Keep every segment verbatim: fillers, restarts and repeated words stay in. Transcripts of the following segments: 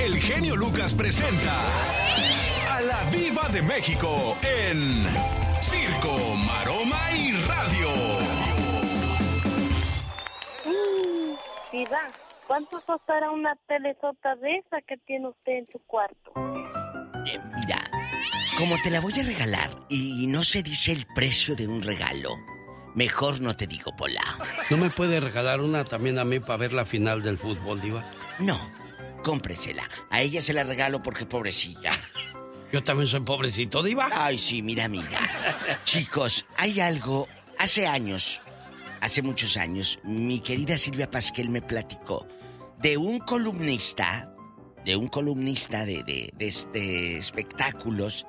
el genio Lucas presenta a la Diva de México en Circo, Maroma y Radio. Mm, Diva, ¿cuánto costará una telesota de esa que tiene usted en su cuarto? Eh, mira, como te la voy a regalar y no se dice el precio de un regalo, mejor no te digo, Pola. ¿No me puede regalar una también a mí para ver la final del fútbol, Diva? No, cómpresela. A ella se la regalo porque pobrecilla. Yo también soy pobrecito, Diva. Ay, sí, mira, mira. Chicos, hay algo. Hace años, hace muchos años, mi querida Silvia Pasquel me platicó de un columnista, de un columnista de, de, de, de espectáculos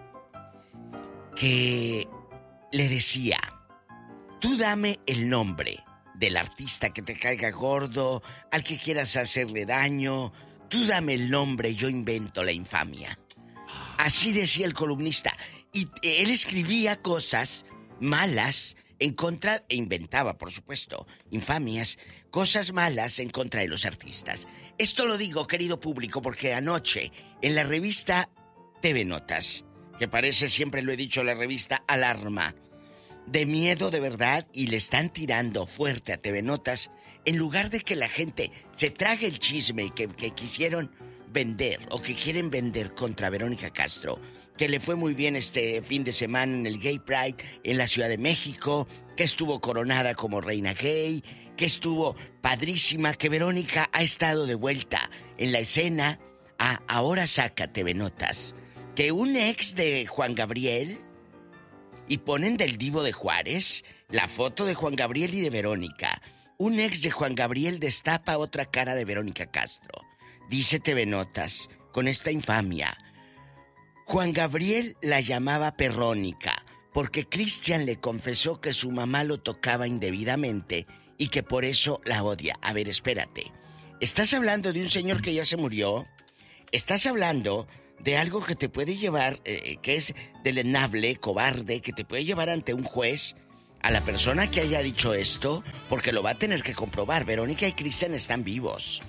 que le decía: tú dame el nombre del artista que te caiga gordo, al que quieras hacerle daño. Tú dame el nombre y yo invento la infamia. Así decía el columnista. Y él escribía cosas malas en contra, e inventaba, por supuesto, infamias, cosas malas en contra de los artistas. Esto lo digo, querido público, porque anoche, en la revista T V Notas, que parece, siempre lo he dicho, la revista Alarma, de miedo de verdad, y le están tirando fuerte a T V Notas, en lugar de que la gente se trague el chisme que, que quisieron vender o que quieren vender contra Verónica Castro, que le fue muy bien este fin de semana en el Gay Pride en la Ciudad de México, que estuvo coronada como reina gay, que estuvo padrísima, que Verónica ha estado de vuelta en la escena. Ah, ahora saca T V Notas que un ex de Juan Gabriel, y ponen del Divo de Juárez la foto de Juan Gabriel y de Verónica. Un ex de Juan Gabriel destapa otra cara de Verónica Castro. Dice T V Notas, con esta infamia: Juan Gabriel la llamaba Perrónica porque Cristian le confesó que su mamá lo tocaba indebidamente y que por eso la odia. A ver, espérate. ¿Estás hablando de un señor que ya se murió? ¿Estás hablando de algo que te puede llevar, eh, que es deleznable, cobarde, que te puede llevar ante un juez a la persona que haya dicho esto? Porque lo va a tener que comprobar. Verónica y Cristian están vivos.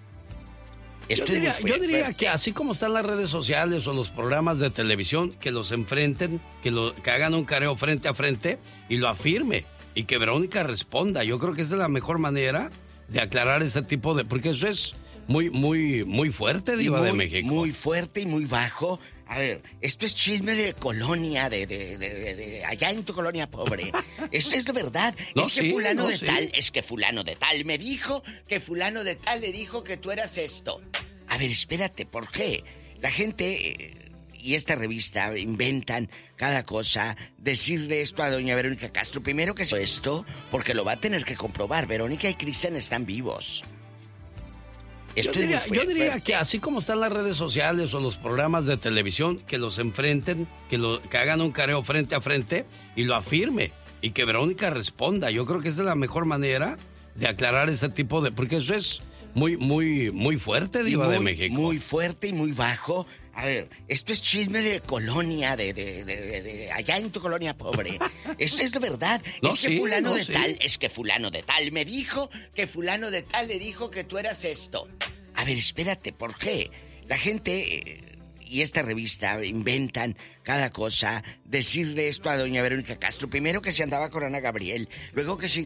Yo diría, yo diría que así como están las redes sociales o los programas de televisión, que los enfrenten, que, lo, que hagan un careo frente a frente y lo afirme, y que Verónica responda. Yo creo que esa es la mejor manera de aclarar ese tipo de... Porque eso es muy, muy, muy fuerte, Diva muy, de México. Muy fuerte y muy bajo. A ver, esto es chisme de colonia, de, de, de, de, de allá en tu colonia pobre. Eso es de verdad. No, es que sí, fulano no, de sí. tal, es que fulano de tal me dijo que fulano de tal le dijo que tú eras esto. A ver, espérate, ¿por qué? La gente eh, y esta revista inventan cada cosa. Decirle esto a doña Verónica Castro, primero que esto, porque lo va a tener que comprobar. Verónica y Cristian están vivos. Yo diría, yo diría que así como están las redes sociales o los programas de televisión, que los enfrenten, que, lo, que hagan un careo frente a frente y lo afirme, y que Verónica responda. Yo creo que esa es la mejor manera de aclarar ese tipo de... Porque eso es muy, muy, muy fuerte, Diva de México. Muy fuerte y muy bajo. A ver, esto es chisme de colonia, de, de, de, de, de allá en tu colonia pobre. Eso es de verdad. No, es que sí, fulano no, de sí. tal, es que fulano de tal me dijo que fulano de tal le dijo que tú eras esto. A ver, espérate, ¿por qué? La gente eh, y esta revista inventan cada cosa. Decirle esto a doña Verónica Castro, primero que se andaba con Ana Gabriel, luego que se